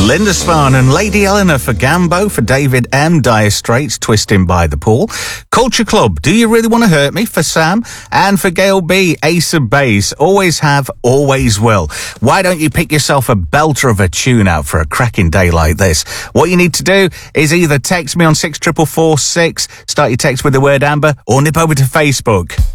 Lindisfarne and Lady Eleanor for Gambo, for David M. Dire Straits, Twisting by the Pool. Culture Club, Do You Really Want to Hurt Me, for Sam. And for Gail B, Ace of Base, Always Have, Always Will. Why don't you pick yourself a belter of a tune out for a cracking day like this? What you need to do is either text me on 64446, start your text with the word Amber, or nip over to Facebook.